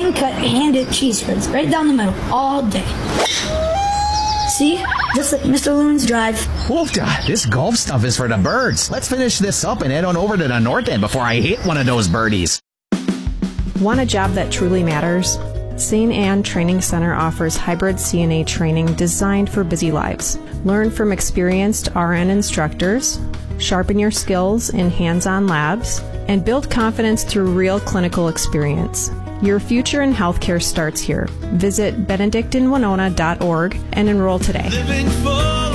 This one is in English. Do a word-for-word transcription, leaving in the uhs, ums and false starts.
clean-cut, handed cheese spreads right down the middle all day. See? Just like Mister Loon's drive. Wolfda, this golf stuff is for the birds. Let's finish this up and head on over to the north end before I hit one of those birdies. Want a job that truly matters? Saint Anne Training Center offers hybrid C N A training designed for busy lives. Learn from experienced R N instructors, sharpen your skills in hands-on labs, and build confidence through real clinical experience. Your future in healthcare starts here. Visit benedictine winona dot org and enroll today.